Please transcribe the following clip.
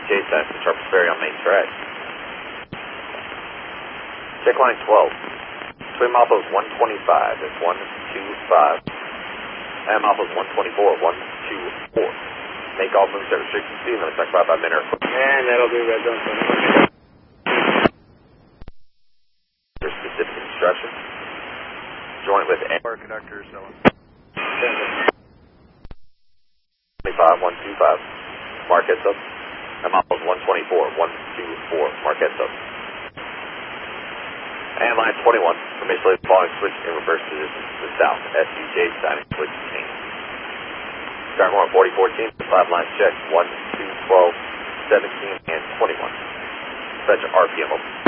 SUJ time to Sharp's Ferry on main track. Check line 12. Twin Alpha's 125 is 125. And Alpha's 124, 124. Make all moves at restricted speed, and looks like 5 by minute. And that'll be red zone. For specific instructions, join with Power conductor, so 25, 125. Mark heads up. And Alpha's 124, 124. Mark heads up. And line 21, from isolated following switch in reverse position to the south. SUJ signing switch change. Start more on 4014, 5 lines check, 1, 2, 12, 17, and 21. Such RPM open.